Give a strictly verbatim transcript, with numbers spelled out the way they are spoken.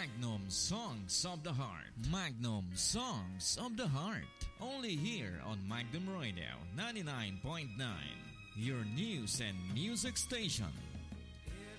Magnum Songs of the Heart. Magnum Songs of the Heart. Only here on Magnum Radio ninety-nine point nine. Your news and music station.